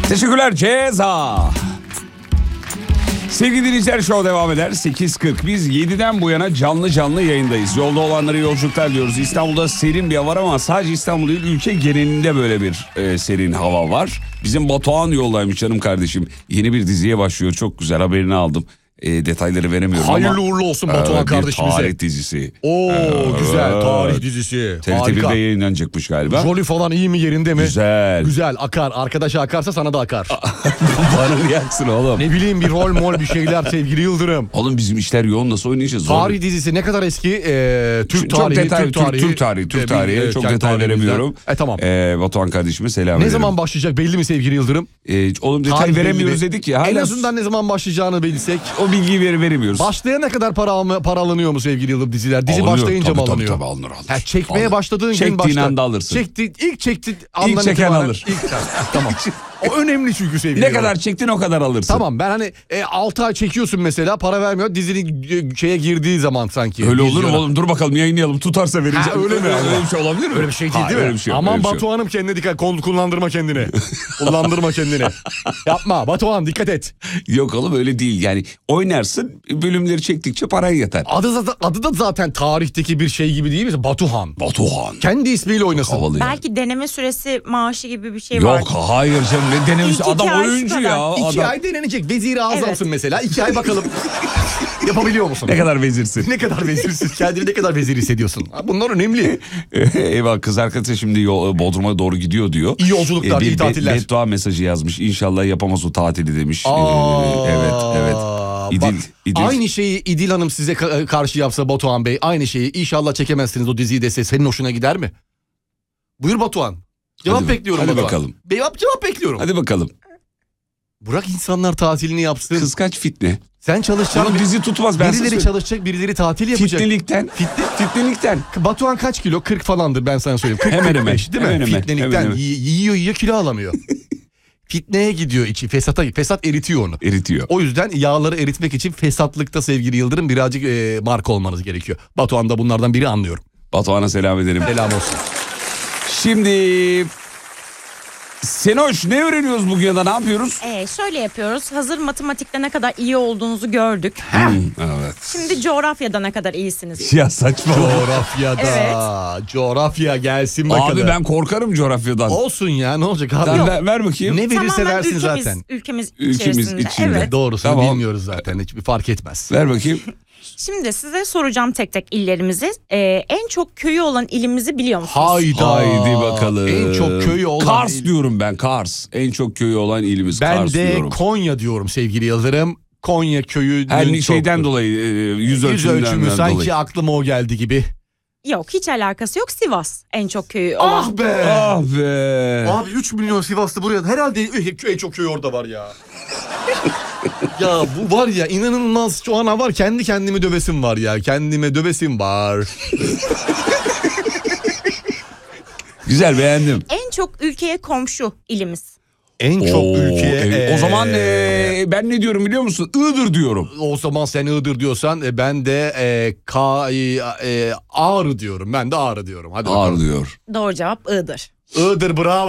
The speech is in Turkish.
Teşekkürler Ceza. Sevgili dinleyiciler, show devam eder. 8.40, biz 7'den bu yana canlı yayındayız. Yolda olanlara yolculuklar diyoruz. İstanbul'da serin bir hava var ama sadece İstanbul değil, ülke genelinde böyle bir serin hava var. Bizim Batuhan yoldaymış canım kardeşim. Yeni bir diziye başlıyor, çok güzel, haberini aldım. Detayları veremiyorum ama. Hayırlı uğurlu olsun Batuhan kardeşimize. Tarih dizisi. Oo güzel tarih dizisi. TRT1'de yayınlanacakmış galiba. Rolü falan iyi mi, yerinde mi? Güzel. Güzel, akar. Arkadaşa akarsa sana da akar. Bana niye aksın oğlum? Ne bileyim, bir rol mol bir şeyler sevgili Yıldırım. Oğlum bizim işler yoğun, nasıl oynayacağız? Tarih dizisi ne kadar eski? Türk çok tarihi. detay, Türk tarihi. Çok detay veremiyorum. Tamam. Batuhan kardeşime selam ederim. Ne zaman başlayacak belli mi sevgili Yıldırım? Oğlum detay Tarih veremiyoruz belli dedik ya. En azından ne zaman başlayacağını bilsek. O bilgiyi veremiyoruz. Başlayana kadar para alınıyor mu sevgili Yıldırım diziler? Dizi Alınıyor, başlayınca mı alınıyor? Tabii alınır. Çekmeye başladığın gün Çektiğin anda alırsın. İlk çektiğin andan İlk çeken itibaren- alır. Tamam. O önemli çünkü sevgili Ne Yıldırım. kadar çektin o kadar alırsın. Tamam, ben hani 6 ay çekiyorsun mesela, para vermiyor, dizinin şeye girdiği zaman sanki. Öyle olur mu vizyona. oğlum, dur bakalım yayınlayalım, tutarsa vereceğim. Öyle mi? Öyle bir şey olabilir mi? Öyle bir şey değil, değil mi? Öyle bir şey yok, Aman öyle bir şey yok. Batuhan'ım, kendine dikkat, kullandırma kendini. Kullandırma kendini. Yapma Batuhan, dikkat et. Yok oğlum öyle değil yani, oynarsın, bölümleri çektikçe parayı yeter. Adı da zaten tarihteki bir şey gibi değil mi? Batuhan. Kendi ismiyle oynasın. Havalı ya. Belki deneme süresi maaşı gibi bir şey var. Yok hayır canım, ne denemesi, İlk iki adam ay şu oyuncu kadar. ya. 2 Adam... ay denenecek. Vezir-i Azamsın Evet. mesela. 2 ay bakalım. Yapabiliyor musun? Ne kadar vezirsin. Ne kadar vezirsiz. Kendini ne kadar vezir hissediyorsun. Bunlar önemli. Eyvah, kız arkadaşı şimdi Bodrum'a doğru gidiyor diyor. İyi yolculuklar, iyi tatiller. Beddua mesajı yazmış. İnşallah yapamaz o tatili demiş. Evet. Bak, aynı şeyi İdil Hanım size karşı yapsa Batuhan Bey, aynı şeyi inşallah çekemezsiniz o diziyi dese, senin hoşuna gider mi? Buyur Batuhan. Cevap bekliyorum hadi Batuhan. bakalım. Cevap bekliyorum. Hadi bakalım. Bırak insanlar tatilini yapsın. Kıskaç fitne. Sen çalışacaksın. Oğlum dizi tutmaz. Ben Birileri çalışacak, birileri tatil yapacak. Fitnelikten. Batuhan kaç kilo? 40 falandır, ben sana söyleyeyim. 40 Hemen 45 değil mi? hemen hemen. Fitnelikten Hemen. yiyor kilo alamıyor. Fitneye gidiyor içi. Fesat eritiyor onu. Eritiyor. O yüzden yağları eritmek için fesatlıkta sevgili Yıldırım birazcık marka olmanız gerekiyor. Batuhan da bunlardan biri, anlıyorum. Batuhan'a selam ederim. Selam olsun. Şimdi Senoş, ne öğreniyoruz bugün ya da ne yapıyoruz? Şöyle yapıyoruz. Hazır matematikte ne kadar iyi olduğunuzu gördük. Evet. Şimdi coğrafyada ne kadar iyisiniz? Ya saçmalama. Coğrafyada. Evet. Coğrafya gelsin bakalım. Abi ben korkarım coğrafyadan. Olsun ya, ne olacak abi? Ver bakayım. Ne verirse Tamamen versin zaten. Ülkemiz içinde. Evet. Doğrusunu Tamam. bilmiyoruz zaten. Hiçbir fark etmez. Ver bakayım. Şimdi size soracağım tek tek illerimizi. En çok köyü olan ilimizi biliyor musunuz? Haydi bakalım. En çok köyü olan Kars diyorum ben, Kars. En çok köyü olan ilimiz Ben Kars de diyorum. Konya diyorum sevgili Yıldırım. Konya köyü. Her şeyden dolayı, yüz ölçümü sanki dolayı. aklıma o geldi gibi. Yok, hiç alakası yok. Sivas en çok köyü olan. Ah be. Ah be. Abi 3 milyon Sivaslı buraya. Herhalde en çok köy orada var ya. Ya bu var ya, inanılmaz, şu ana var, kendi kendimi dövesim var ya. Kendime dövesim var. Güzel, beğendim. En çok ülkeye komşu ilimiz. En çok ülkeye. Evet. O zaman ben ne diyorum biliyor musun? Iğdır diyorum. O zaman sen Iğdır diyorsan ben de Ağrı diyorum. Ben de Ağrı diyorum. Hadi Ağrı bakalım. diyor. Doğru cevap Iğdır. Iğdır, bravo.